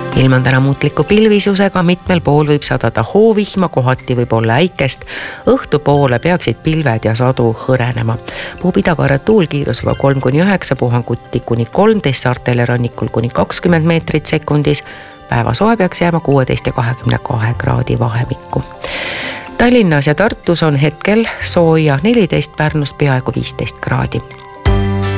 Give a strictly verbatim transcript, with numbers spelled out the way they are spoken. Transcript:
ilm on täna muutliku pilvisusega, mitmel pool võib sadada hoovihma, kohati võib olla äikest. Õhtupoole peaksid pilved ja sadu hõrenema. Puhub idakaare tuul kiirusega kolm kuni üheksa, puhanguti kuni kolmteist, saartel ja rannikul kuni kakskümmend meetrit sekundis. Päeva soe peaks jääma kuueteist ja kahekümne kahe kraadi vahemikku. Tallinnas ja Tartus on hetkel sooja neliteist, Pärnus peaaegu viisteist kraadi.